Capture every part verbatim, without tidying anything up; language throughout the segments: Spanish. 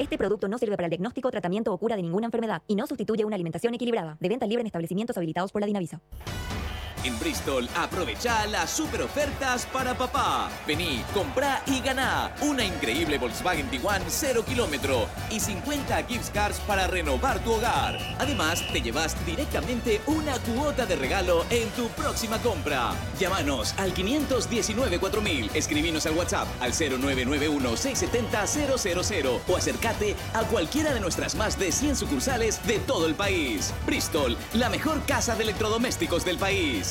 Este producto no sirve para el diagnóstico, tratamiento o cura de ninguna enfermedad y no sustituye una alimentación equilibrada. De venta libre en establecimientos habilitados por la Dinavisa. En Bristol, aprovecha las super ofertas para papá. Vení, comprá y ganá una increíble Volkswagen Tiguan cero kilómetro y cincuenta gift cards para renovar tu hogar. Además, te llevas directamente una cuota de regalo en tu próxima compra. Llámanos al quinientos diecinueve cuatro mil, escribinos al WhatsApp al cero nueve nueve uno seis siete cero cero cero cero o acércate a cualquiera de nuestras más de cien sucursales de todo el país. Bristol, la mejor casa de electrodomésticos del país.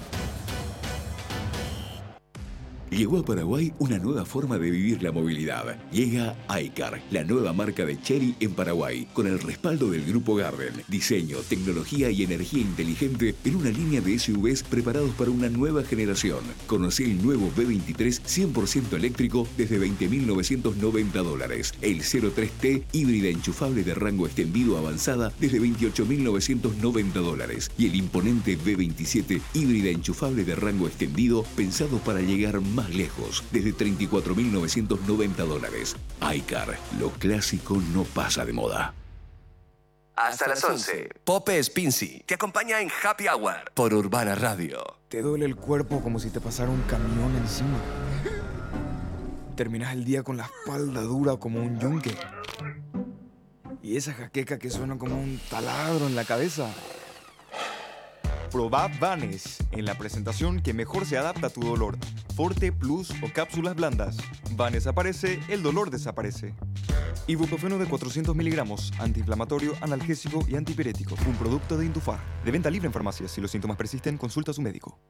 Llegó a Paraguay una nueva forma de vivir la movilidad. Llega iCar, la nueva marca de Chery en Paraguay, con el respaldo del Grupo Garden. Diseño, tecnología y energía inteligente en una línea de S U Vs preparados para una nueva generación. Conocí el nuevo B veintitrés cien por ciento eléctrico desde veinte mil novecientos noventa dólares. El cero tres T híbrida enchufable de rango extendido avanzada desde veintiocho mil novecientos noventa dólares. Y el imponente B veintisiete híbrida enchufable de rango extendido pensado para llegar más más lejos, desde treinta y cuatro mil novecientos noventa dólares. iCar, lo clásico no pasa de moda. Hasta las once, Pope Spincy te acompaña en Happy Hour por Urbana Radio. Te duele el cuerpo como si te pasara un camión encima. Terminas el día con la espalda dura como un yunque. Y esa jaqueca que suena como un taladro en la cabeza. Probá Vanes en la presentación que mejor se adapta a tu dolor. Forte, Plus o cápsulas blandas. Vanes aparece, el dolor desaparece. Ibuprofeno de cuatrocientos miligramos, antiinflamatorio, analgésico y antipirético. Un producto de Intufar. De venta libre en farmacias. Si los síntomas persisten, consulta a su médico.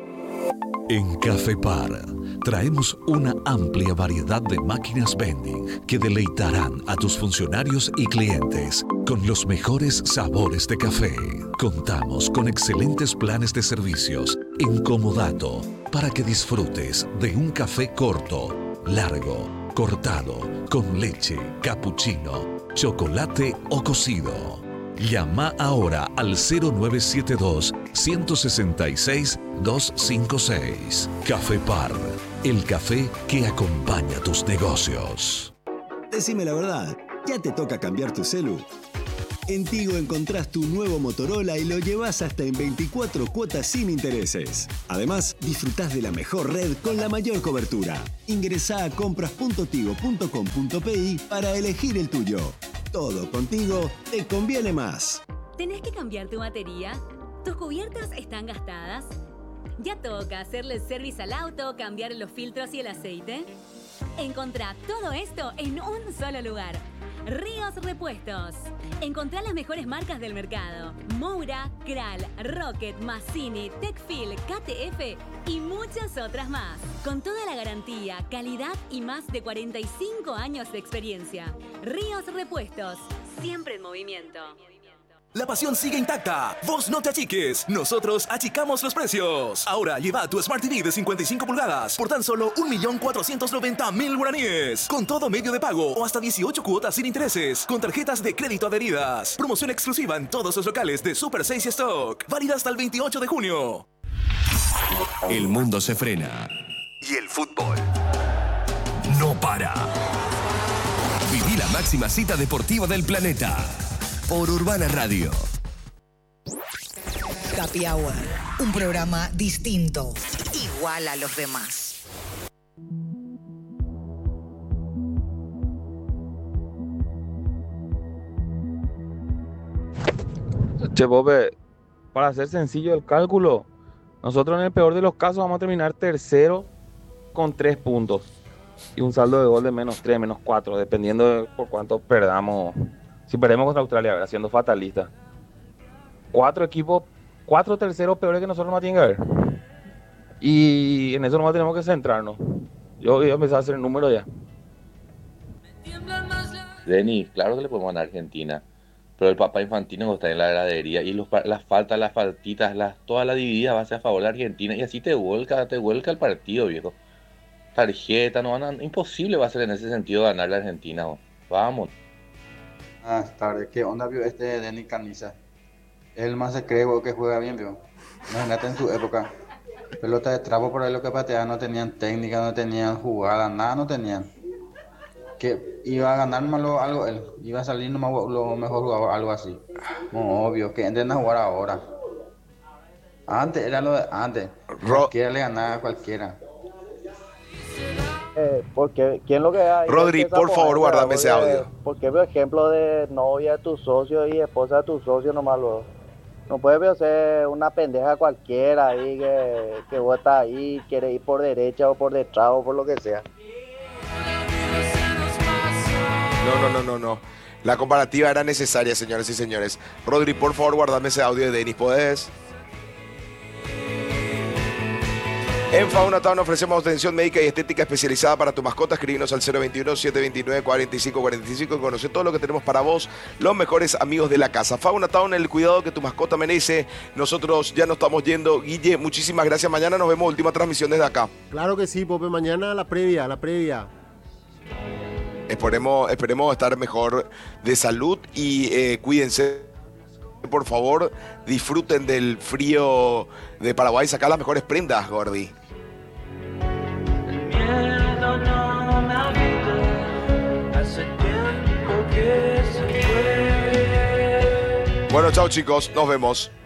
En Cafepar traemos una amplia variedad de máquinas vending que deleitarán a tus funcionarios y clientes con los mejores sabores de café. Contamos con excelentes planes de servicios en comodato para que disfrutes de un café corto, largo, cortado, con leche, cappuccino, chocolate o cocido. Llama ahora al cero nueve siete dos, uno seis seis, dos cinco seis. Cafepar, el café que acompaña tus negocios. Decime la verdad, ¿ya te toca cambiar tu celu? En Tigo encontrás tu nuevo Motorola y lo llevas hasta en veinticuatro cuotas sin intereses. Además, disfrutás de la mejor red con la mayor cobertura. Ingresá a compras punto tigo punto com punto pi para elegir el tuyo. Todo contigo te conviene más. ¿Tenés que cambiar tu batería? ¿Tus cubiertas están gastadas? ¿Ya toca hacerle el service al auto, cambiar los filtros y el aceite? Encontrá todo esto en un solo lugar. Ríos Repuestos. Encontrá las mejores marcas del mercado. Moura, Kral, Rocket, Massini, Techfil, K T F y muchas otras más. Con toda la garantía, calidad y más de cuarenta y cinco años de experiencia. Ríos Repuestos. Siempre en movimiento. La pasión sigue intacta. Vos no te achiques. Nosotros achicamos los precios. Ahora lleva tu Smart T V de cincuenta y cinco pulgadas por tan solo un millón cuatrocientos noventa mil guaraníes. Con todo medio de pago o hasta dieciocho cuotas sin intereses. Con tarjetas de crédito adheridas. Promoción exclusiva en todos los locales de Super seis Stock. Válida hasta el veintiocho de junio. El mundo se frena. Y el fútbol no para. Viví la máxima cita deportiva del planeta. Por Urbana Radio. Happy Hour, un programa distinto, igual a los demás. Che, Bobe, para hacer sencillo el cálculo, nosotros en el peor de los casos vamos a terminar tercero con tres puntos y un saldo de gol de menos tres, menos cuatro, dependiendo de por cuánto perdamos. Si perdemos contra Australia, a ver, siendo fatalista. Cuatro equipos, cuatro terceros peores que nosotros no tienen que haber. Y en eso nomás tenemos que centrarnos. Yo voy a empezar a hacer el número ya. Denis, claro que le podemos ganar a Argentina. Pero el papá Infantino está en la heladería y los, las faltas, las faltitas, las, toda la dividida va a ser a favor de Argentina. Y así te vuelca, te vuelca el partido, viejo. Tarjeta, no van a, imposible va a ser en ese sentido ganar la Argentina. ¿No? Vamos. Buenas tardes, ¿qué onda, vio? Este Denis Caniza. El más se cree que juega bien, vio. Imagínate en su época. Pelota de trapo por ahí lo que pateaban, no tenían técnica, no tenían jugada, nada no tenían. Que iba a ganar más lo- algo él, iba a salir nomás lo mejor jugador, algo así. No, obvio, que entren a jugar ahora. Antes era lo de antes. Cualquiera le ganaba a cualquiera. Eh, porque quién lo que hay. Rodri, Empieza por con favor, esa, guárdame ese porque- audio. Porque, por ejemplo, de novia de tu socio y esposa de tu socio nomás lo. No puede ser una pendeja cualquiera ahí que, que vos estás ahí, quiere ir por derecha o por detrás o por lo que sea. No, no, no, no, no. La comparativa era necesaria, señores y señores. Rodri, por favor, guardame ese audio de Denis, ¿podés? En Fauna Town ofrecemos atención médica y estética especializada para tu mascota. Escribinos al cero veintiuno, setecientos veintinueve, cuarenta y cinco cuarenta y cinco y conoce todo lo que tenemos para vos, los mejores amigos de la casa. Fauna Town, el cuidado que tu mascota merece. Nosotros ya nos estamos yendo. Guille, muchísimas gracias. Mañana nos vemos, última transmisión desde acá. Claro que sí, Pope. Mañana la previa, la previa. Esperemos, esperemos estar mejor de salud y eh, cuídense. Por favor, disfruten del frío de Paraguay. Sacá las mejores prendas, Gordi. Miedo no me habita, hace tiempo que se fue. Bueno, chao chicos, nos vemos.